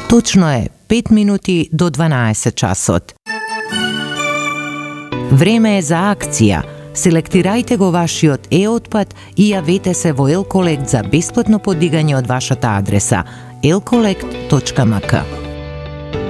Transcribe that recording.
Точно е 5 минути до 12 часот. Време е за акција. Селектирајте го вашиот e-отпад и јавете се во Elcollect за бесплатно подигање од вашата адреса elcollect.mk.